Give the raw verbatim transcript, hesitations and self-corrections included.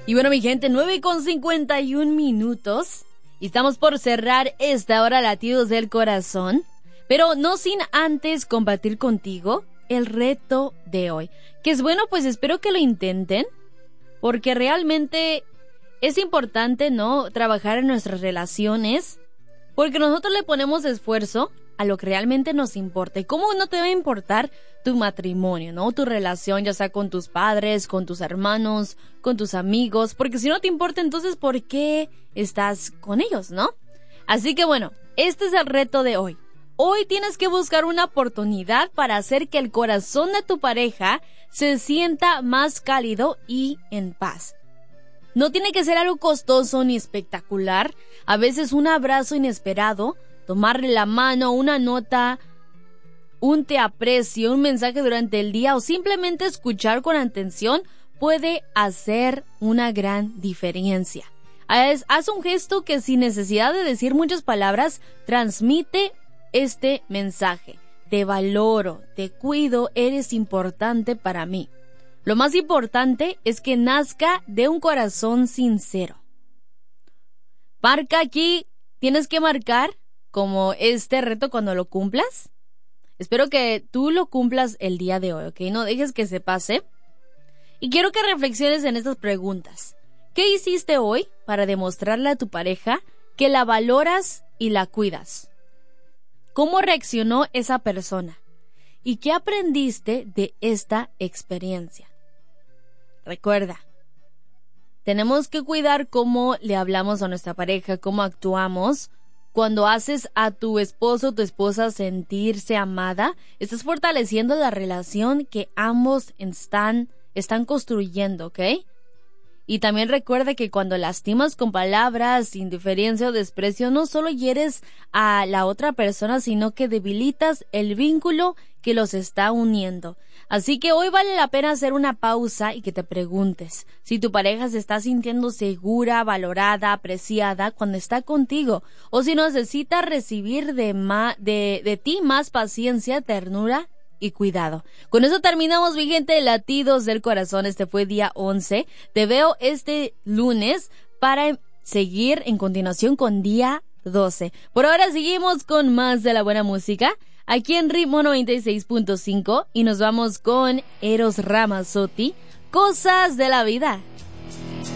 Y bueno, mi gente, nueve con cincuenta y un minutos. Y estamos por cerrar esta hora Latidos del Corazón. Pero no sin antes compartir contigo el reto de hoy. Que es bueno, pues espero que lo intenten. Porque realmente es importante, ¿no? Trabajar en nuestras relaciones. Porque nosotros le ponemos esfuerzo a lo que realmente nos importa. ¿Y cómo no te va a importar tu matrimonio, no? Tu relación, ya sea con tus padres, con tus hermanos, con tus amigos. Porque si no te importa, entonces, ¿por qué estás con ellos, no? Así que bueno, este es el reto de hoy. Hoy tienes que buscar una oportunidad para hacer que el corazón de tu pareja se sienta más cálido y en paz. No tiene que ser algo costoso ni espectacular. A veces un abrazo inesperado, tomarle la mano, una nota, un te aprecio, un mensaje durante el día o simplemente escuchar con atención puede hacer una gran diferencia. Haz, haz un gesto que sin necesidad de decir muchas palabras transmite este mensaje. Te valoro, te cuido, eres importante para mí. Lo más importante es que nazca de un corazón sincero. Marca aquí, tienes que marcar como este reto cuando lo cumplas. Espero que tú lo cumplas el día de hoy, ¿ok? No dejes que se pase. Y quiero que reflexiones en estas preguntas. ¿Qué hiciste hoy para demostrarle a tu pareja que la valoras y la cuidas? ¿Cómo reaccionó esa persona? ¿Y qué aprendiste de esta experiencia? Recuerda, tenemos que cuidar cómo le hablamos a nuestra pareja, cómo actuamos. Cuando haces a tu esposo o tu esposa sentirse amada, estás fortaleciendo la relación que ambos están, están construyendo, ¿ok? Y también recuerda que cuando lastimas con palabras, indiferencia o desprecio, no solo hieres a la otra persona, sino que debilitas el vínculo que los está uniendo. Así que hoy vale la pena hacer una pausa y que te preguntes si tu pareja se está sintiendo segura, valorada, apreciada cuando está contigo, o si necesita recibir de, ma- de, de ti más paciencia, ternura y cuidado. Con eso terminamos, mi gente, Latidos del Corazón. Este fue día once. Te veo este lunes para seguir en continuación con día doce. Por ahora seguimos con más de la buena música aquí en Ritmo noventa y seis punto cinco y nos vamos con Eros Ramazzotti, Cosas de la Vida.